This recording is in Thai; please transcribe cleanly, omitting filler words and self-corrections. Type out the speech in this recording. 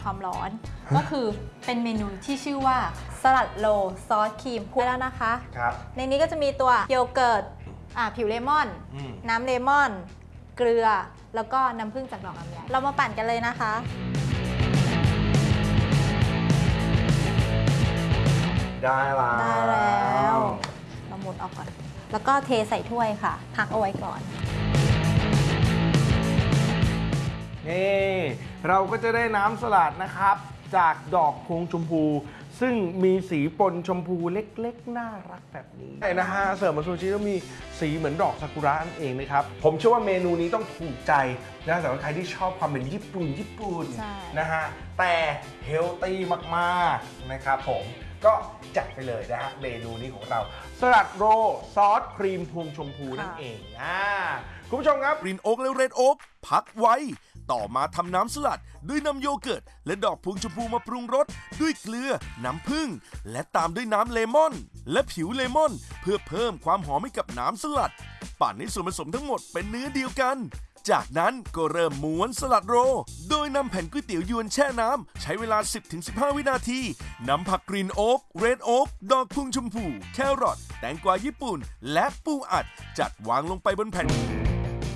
ความร้อน ก็คือเป็นเมนูที่ชื่อว่าสลัดโรลซอสครีมพูดแล้วนะคะครับในนี้ก็จะมีตัวโยเกิร์ตผิวเลมอนน้ำเลมอนเกลือแล้วก็น้ำผึ้งจากดอกลำไยเรามาปั่นกันเลยนะคะได้แล้วเราหมุนออกก่อนแล้วก็เทใส่ถ้วยค่ะพักเอาไว้ก่อนนี่เราก็จะได้น้ำสลัดนะครับจากดอกพวงชมพูซึ่งมีสีปนชมพูเล็กๆน่ารักแบบนี้นะฮะเสิร์ฟมาซูชิแล้วมีสีเหมือนดอกซากุระนั่นเองนะครับผมเชื่อว่าเมนูนี้ต้องถูกใจนะสำหรับใครที่ชอบความเป็นญี่ปุ่นนะฮะแต่เฮลตี้มากๆนะครับผมก็จัดไปเลยนะฮะเมนูนี้ของเราสลัดโรลซอสครีมพวงชมพูนั่นเองคุณผู้ชมครับกรีนโอ๊กและเรดโอ๊กพักไว้ต่อมาทำน้ำสลัดด้วยนำโยเกิร์ตและดอกพวงชมพูมาปรุงรสด้วยเกลือน้ำผึ้งและตามด้วยน้ำเลมอนและผิวเลมอนเพื่อเพิ่มความหอมให้กับน้ำสลัดปั่นให้ส่วนผสมทั้งหมดเป็นเนื้อเดียวกันจากนั้นก็เริ่มม้วนสลัดโรลโดยนำแผ่นก๋วยเตี๋ยวยวนแช่น้ำใช้เวลา 10-15 วินาทีนำผักกรีนโอ๊กเรดโอ๊กดอกพวงชมพูแครอทแตงกวาญี่ปุ่นและปูอัดจัดวางลงไปบนแผ่น